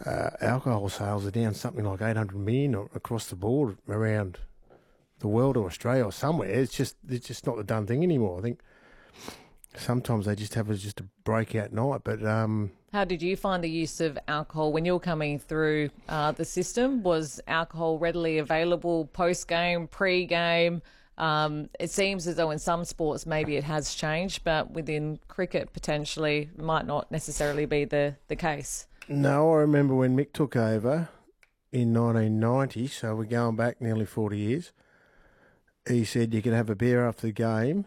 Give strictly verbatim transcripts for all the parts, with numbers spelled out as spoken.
uh, alcohol sales are down something like eight hundred million across the board around the world or Australia or somewhere. It's just it's just not the done thing anymore. I think sometimes they just have a, just a breakout night. But um, how did you find the use of alcohol when you were coming through uh, the system? Was alcohol readily available post-game, pre-game? Um, it seems as though in some sports maybe it has changed, but within cricket potentially might not necessarily be the, the case. No, I remember when Mick took over in nineteen ninety, so we're going back nearly forty years, he said you can have a beer after the game,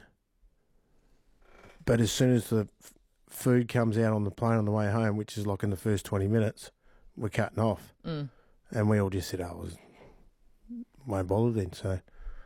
but as soon as the f- food comes out on the plane on the way home, which is like in the first twenty minutes, we're cutting off. Mm. And we all just said, oh, it won't bother then. So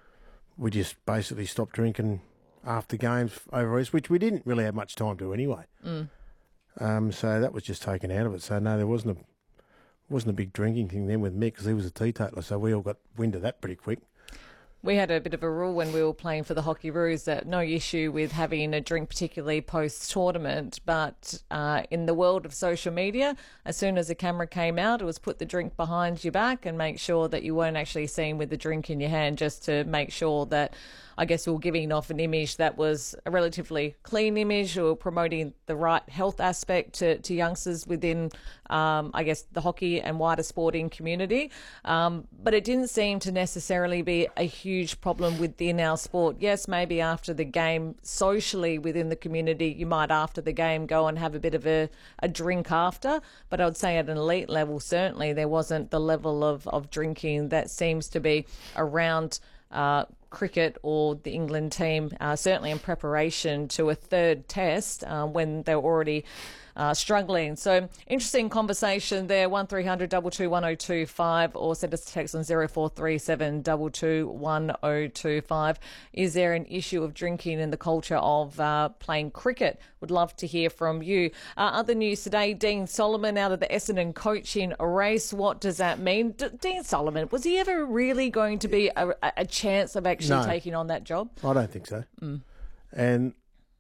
we just basically stopped drinking after games over East, which we didn't really have much time to anyway. Mm. Um, so that was just taken out of it. So no, there wasn't a wasn't a big drinking thing then with Mick because he was a teetotaler. So we all got wind of that pretty quick. We had a bit of a rule when we were playing for the Hockey Roos that no issue with having a drink, particularly post-tournament. But uh, in the world of social media, as soon as the camera came out, it was put the drink behind your back and make sure that you weren't actually seen with the drink in your hand, just to make sure that, I guess, we were giving off an image that was a relatively clean image or promoting the right health aspect to, to youngsters within, um, I guess, the hockey and wider sporting community. Um, but it didn't seem to necessarily be a huge problem within our sport. Yes, maybe after the game, socially within the community, you might after the game go and have a bit of a, a drink after. But I would say at an elite level, certainly there wasn't the level of, of drinking that seems to be around uh, cricket or the England team, uh, certainly in preparation to a third test uh, when they were already uh, struggling. So interesting conversation there. one three hundred two two one oh two five or send us a text on zero four three seven two two one oh two five. Is there an issue of drinking in the culture of uh, playing cricket? Would love to hear from you. Uh, other news today, Dean Solomon out of the Essendon coaching race. What does that mean? D- Dean Solomon, was he ever really going to be a, a chance of actually No. taking on that job? I don't think so. Mm. And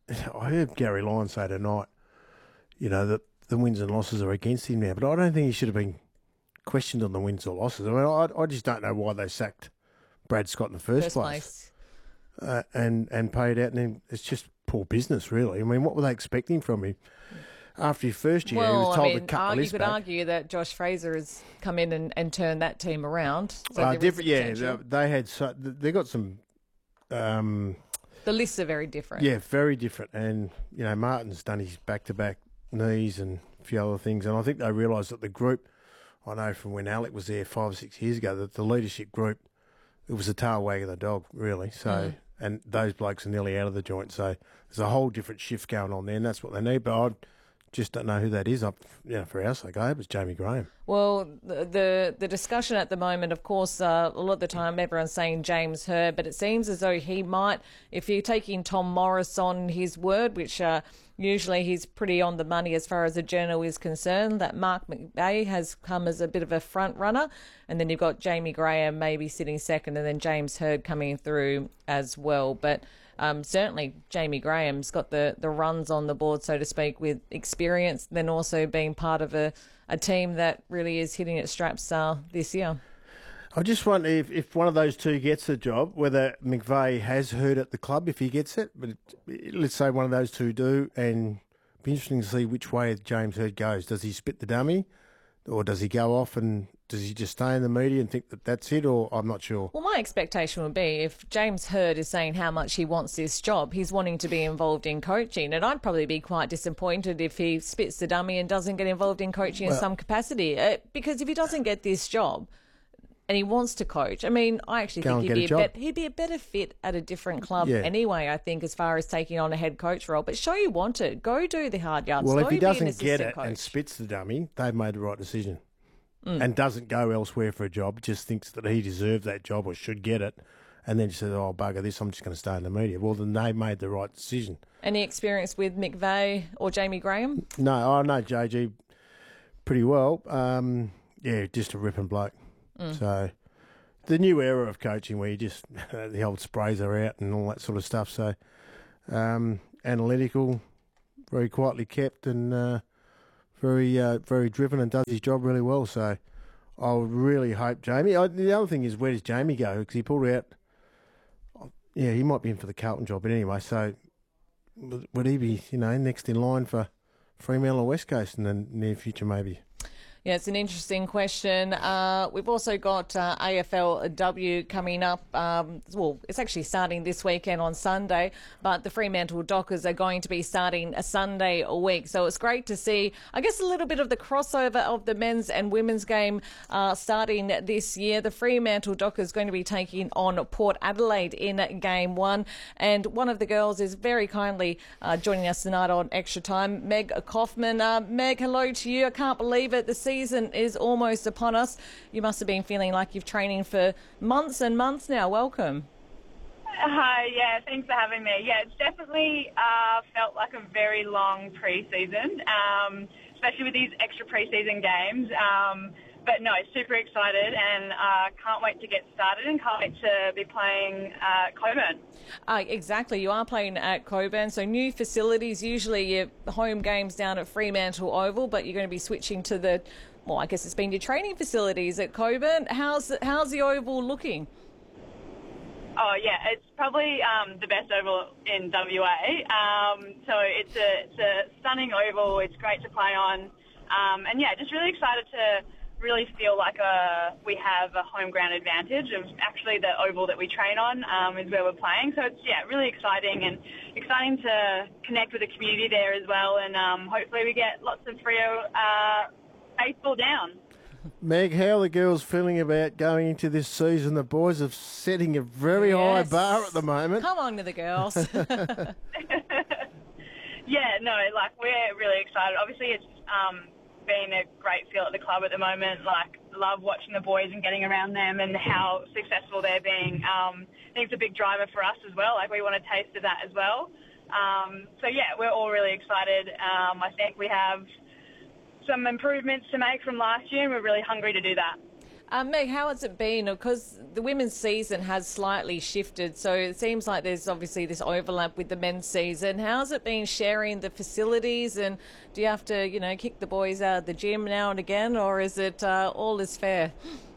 I heard Gary Lyon say tonight, you know, that the wins and losses are against him now, but I don't think he should have been questioned on the wins or losses. I mean, I, I just don't know why they sacked Brad Scott in the first, First place, place. Uh, and and paid out, and then it's just poor business, really. I mean, what were they expecting from him? After his first year, well, he was told I mean, to cut uh, the you list could back. argue that Josh Fraser has come in and, and turned that team around. So Uh, there is different, yeah. potential. They, they had so, they got some. Um, The lists are very different. Yeah, very different. And, you know, Martin's done his back-to-back knees and a few other things. And I think they realised that the group, I know from when Alec was there five or six years ago, that the leadership group, it was the tail wag of the dog, really. So, Mm. and those blokes are nearly out of the joint. So there's a whole different shift going on there, and that's what they need. But I just don't know who that is. Up, you know, for our sake, I hope it's Jamie Graham. Well, the, the the discussion at the moment, of course, uh, a lot of the time everyone's saying James Hird, but it seems as though he might, if you're taking Tom Morris on his word, which uh, usually he's pretty on the money as far as the journal is concerned, that Mark McVeigh has come as a bit of a front runner, and then you've got Jamie Graham maybe sitting second, and then James Hird coming through as well. But Um, certainly Jamie Graham's got the, the runs on the board, so to speak, with experience, then also being part of a, a team that really is hitting its straps uh, this year. I just wonder if, if one of those two gets the job, whether McVeigh has heard at the club if he gets it. But it, let's say one of those two do, and it'd be interesting to see which way James Hird goes. Does he spit the dummy, or does he go off and does he just stay in the media and think that that's it, or I'm not sure. Well, my expectation would be if James Hird is saying how much he wants this job, he's wanting to be involved in coaching, and I'd probably be quite disappointed if he spits the dummy and doesn't get involved in coaching Well, in some capacity. Uh, because if he doesn't get this job and he wants to coach, I mean, I actually Go think and he'd get be, a a job. bet, he'd be a better fit at a different club Yeah. anyway, I think, as far as taking on a head coach role. But show you want it. Go do the hard yards. Well, Go if he be an doesn't get assistant it coach. and spits the dummy, they've made the right decision. Mm. And doesn't go elsewhere for a job, just thinks that he deserves that job or should get it, and then just says, oh, bugger this, I'm just going to stay in the media. Well, then they made the right decision. Any experience with McVeigh or Jamie Graham? No, I know J G pretty well. Um, yeah, just a ripping bloke. Mm. So the new era of coaching where you just, the old sprays are out and all that sort of stuff. So um, analytical, very quietly kept, and uh, very, uh, very driven and does his job really well. So I would really hope Jamie. I, the other thing is, where does Jamie go? Because he pulled out. Yeah, he might be in for the Carlton job, but anyway. So would he be, you know, next in line for Fremantle or West Coast in the near future, maybe? Yeah, it's an interesting question. Uh, we've also got uh, A F L W coming up. Um, well, it's actually starting this weekend on Sunday, but the Fremantle Dockers are going to be starting a Sunday a week. So it's great to see, I guess, a little bit of the crossover of the men's and women's game uh, starting this year. The Fremantle Dockers going to be taking on Port Adelaide in game one. And one of the girls is very kindly uh, joining us tonight on Extra Time, Meg Kaufman. Uh, Meg, hello to you. I can't believe it. The season is almost upon us. You must have been feeling like you've training for months and months now. Welcome. Hi, yeah, thanks for having me. Yeah, it's definitely uh, felt like a very long pre-season, um, especially with these extra pre-season games. Um, but no, super excited and uh, can't wait to get started and can't wait to be playing uh, Coburn. Uh, exactly, you are playing at Coburn, so new facilities. Usually your home games down at Fremantle Oval, but you're going to be switching to the, well, I guess it's been your training facilities at Coburn. How's how's the Oval looking? Oh yeah, it's probably um, the best oval in W A. Um, so it's a it's a stunning oval. It's great to play on, um, and yeah, just really excited to really feel like a, we have a home ground advantage of actually the oval that we train on um, is where we're playing. So it's, yeah, really exciting and exciting to connect with the community there as well. And um, hopefully we get lots of Freo uh, faithful down. Meg, how are the girls feeling about going into this season? The boys are setting a very Yes. high bar at the moment. Come on to the girls. Yeah, no, like we're really excited. Obviously it's um, been a great feel at the club at the moment. Like, love watching the boys and getting around them and how successful they're being. Um, I think it's a big driver for us as well. Like, we want a taste of that as well. Um, so, yeah, we're all really excited. Um, I think we have some improvements to make from last year and we're really hungry to do that. Um, Meg, how has it been? Because the women's season has slightly shifted, so it seems like there's obviously this overlap with the men's season. How's it been sharing the facilities, and do you have to, you know, kick the boys out of the gym now and again, or is it uh, all is fair?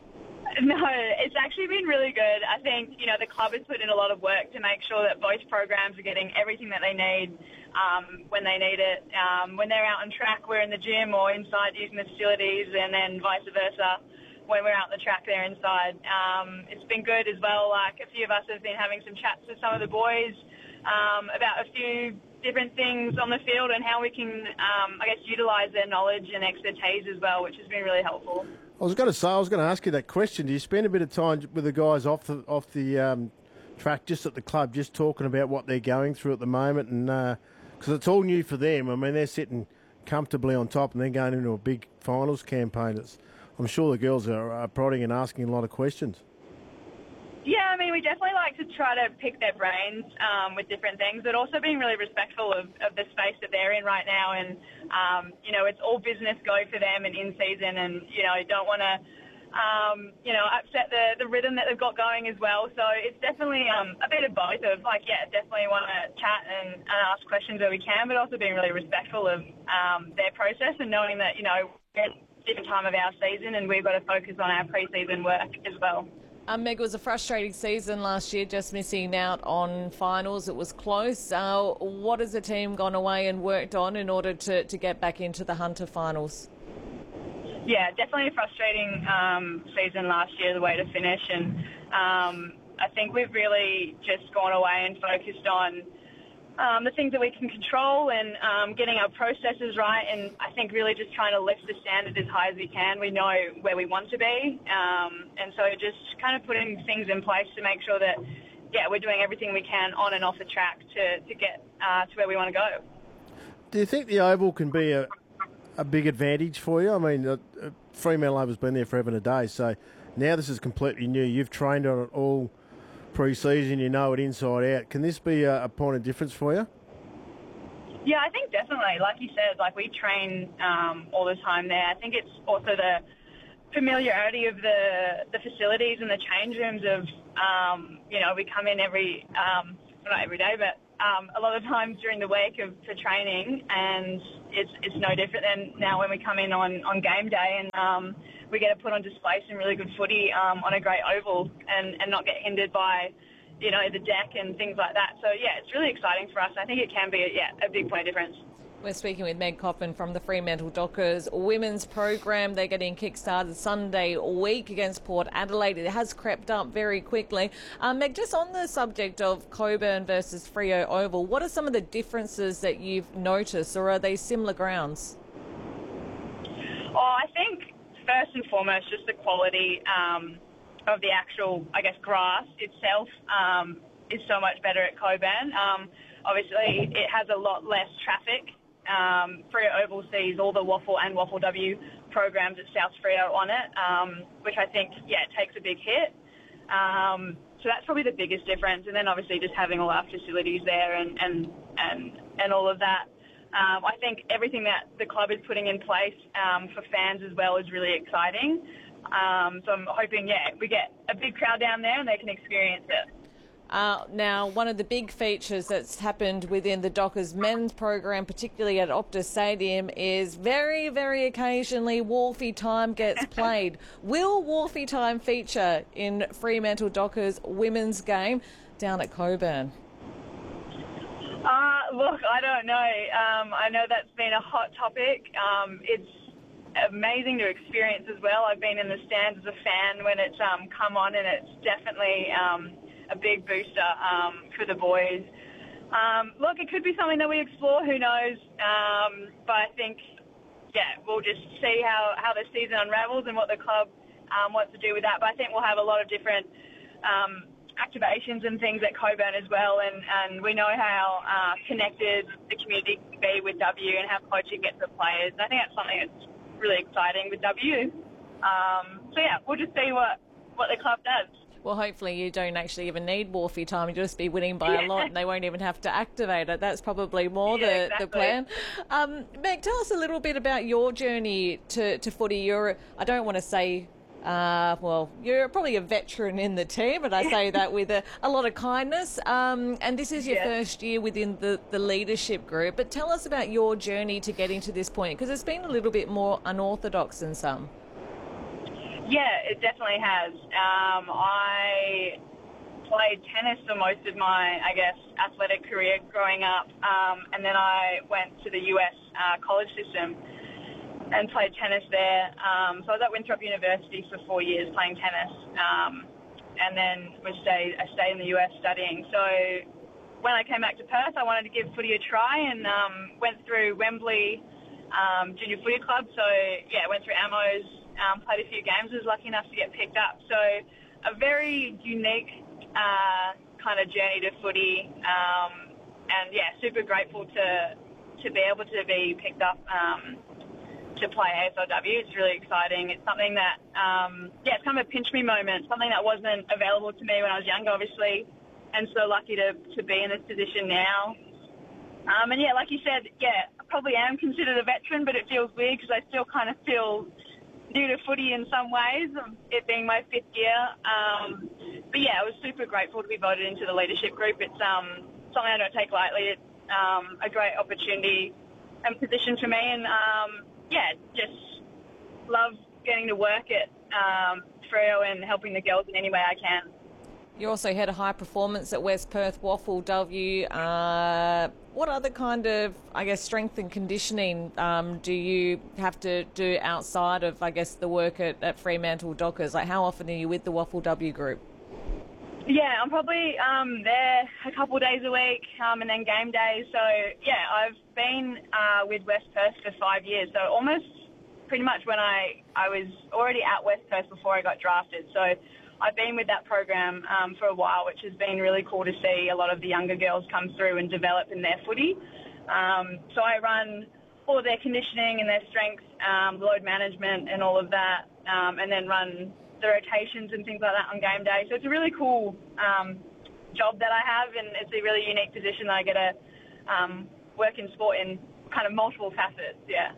No, it's actually been really good. I think, you know, the club has put in a lot of work to make sure that both programs are getting everything that they need um, when they need it. Um, when they're out on track, we're in the gym or inside using the facilities, and then vice versa. When we're out on the track, they're inside. Um, it's been good as well. Like, a few of us have been having some chats with some of the boys um, about a few different things on the field and how we can, um, I guess, utilise their knowledge and expertise as well, which has been really helpful. I was going to say, I was going to ask you that question. Do you spend a bit of time with the guys off the off the um, track, just at the club, just talking about what they're going through at the moment? And because uh, it's all new for them. I mean, they're sitting comfortably on top and they're going into a big finals campaign. It's, I'm sure the girls are, are prodding and asking a lot of questions. Yeah, I mean, we definitely like to try to pick their brains um, with different things, but also being really respectful of, of the space that they're in right now. And, um, you know, it's all business go for them and in season, and, you know, don't want to, um, you know, upset the, the rhythm that they've got going as well. So it's definitely um, a bit of both of, like, yeah, definitely want to chat and, and ask questions where we can, but also being really respectful of um, their process and knowing that, you know, we're at a different time of our season and we've got to focus on our pre-season work as well. Um, Meg, it was a frustrating season last year, just missing out on finals. It was close. Uh, what has the team gone away and worked on in order to, to get back into the Hunter finals? Yeah, definitely a frustrating um, season last year, the way to finish. And um, I think we've really just gone away and focused on Um, the things that we can control and um, getting our processes right, and I think really just trying to lift the standard as high as we can. We know where we want to be, um, and so just kind of putting things in place to make sure that, yeah, we're doing everything we can on and off the track to, to get uh, to where we want to go. Do you think the Oval can be a, a big advantage for you? I mean, uh, Fremantle Oval's been there forever and a day, so now this is completely new. You've trained on it all pre-season, you know it inside out. Can this be a, a point of difference for you? Yeah, I think definitely. Like you said, like we train um, all the time there. I think it's also the familiarity of the the facilities and the change rooms of, um, you know, we come in every, um, not every day, but um, a lot of times during the week of, for training, and it's it's no different than now when we come in on, on game day and um, we get to put on display some really good footy um, on a great oval and, and not get hindered by, you know, the deck and things like that. So, yeah, it's really exciting for us. I think it can be, a, yeah, a big point of difference. We're speaking with Meg Coffin from the Fremantle Dockers women's program. They're getting kick-started Sunday week against Port Adelaide. It has crept up very quickly. Um, Meg, just on the subject of Cockburn versus Freo Oval, what are some of the differences that you've noticed, or are they similar grounds? Oh, I think first and foremost, just the quality um, of the actual, I guess, grass itself um, is so much better at Cockburn. Um, obviously, it has a lot less traffic. Um, Freo Oval sees all the Waffle and Waffle W programs at South Freo on it, um, which I think, yeah, takes a big hit. Um, so that's probably the biggest difference. And then obviously just having all our facilities there and, and, and, and all of that. Um, I think everything that the club is putting in place um, for fans as well is really exciting. Um, so I'm hoping, yeah, we get a big crowd down there and they can experience it. Uh, now, one of the big features that's happened within the Dockers men's program, particularly at Optus Stadium, is very, very occasionally Wharfie time gets played. Will Wharfie time feature in Fremantle Dockers women's game down at Cockburn? Uh, look, I don't know. Um, I know that's been a hot topic. Um, it's amazing to experience as well. I've been in the stands as a fan when it's um, come on, and it's definitely Um, a big booster um, for the boys. Um, look, it could be something that we explore, who knows, um, but I think, yeah, we'll just see how, how the season unravels and what the club um, wants to do with that. But I think we'll have a lot of different um, activations and things at Cockburn as well, and, and we know how uh, connected the community can be with W and how close you get to the players. And I think that's something that's really exciting with W. Um, so, yeah, we'll just see what, what the club does. Well, hopefully you don't actually even need Wharfie time. You'll just be winning by a lot and they won't even have to activate it. That's probably more yeah, the, exactly. the plan. Um, Meg, tell us a little bit about your journey to, to footy. You're, I don't want to say, uh, well, you're probably a veteran in the team, but I say that with a, a lot of kindness. Um, and this is your yeah. first year within the, the leadership group. But tell us about your journey to getting to this point, because it's been a little bit more unorthodox than some. Yeah, it definitely has. Um, I played tennis for most of my, I guess, athletic career growing up, um, and then I went to the U S uh, college system and played tennis there. Um, so I was at Winthrop University for four years playing tennis, um, and then was stayed, I stayed in the U S studying. So when I came back to Perth, I wanted to give footy a try and um, went through Wembley um, Junior Footy Club. So, yeah, went through Amos, Um, played a few games, was lucky enough to get picked up. So a very unique uh, kind of journey to footy, um, and yeah, super grateful to to be able to be picked up um, to play A F L W. It's really exciting. It's something that, um, yeah, it's kind of a pinch me moment, something that wasn't available to me when I was younger, obviously, and so lucky to, to be in this position now. Um, and yeah, like you said, yeah, I probably am considered a veteran, but it feels weird because I still kind of feel new to footy in some ways, it being my fifth year. Um, but yeah, I was super grateful to be voted into the leadership group. It's um, something I don't take lightly. It's um, a great opportunity and position for me. And um, yeah, just love getting to work at um, Freo and helping the girls in any way I can. You also had a high performance at West Perth Waffle W. Uh, what other kind of, I guess, strength and conditioning um, do you have to do outside of, I guess, the work at, at Fremantle Dockers? Like, how often are you with the Waffle W group? Yeah, I'm probably um, there a couple of days a week um, and then game days. So, yeah, I've been uh, with West Perth for five years. So almost pretty much when I, I was already at West Perth before I got drafted. So I've been with that program um, for a while, which has been really cool to see a lot of the younger girls come through and develop in their footy. Um, so I run all of their conditioning and their strength, um, load management and all of that, um, and then run the rotations and things like that on game day. So it's a really cool um, job that I have, and it's a really unique position that I get to um, work in sport in kind of multiple facets, yeah.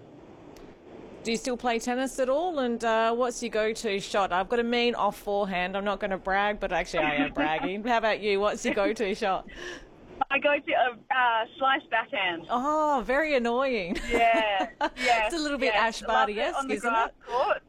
Do you still play tennis at all? And uh, what's your go-to shot? I've got a mean off forehand. I'm not going to brag, but actually I am bragging. How about you? What's your go-to shot? I go to a uh, slice backhand. Oh, very annoying. Yeah, yeah. It's a little bit yeah. Ash Barty-esque, on the isn't grass it? court.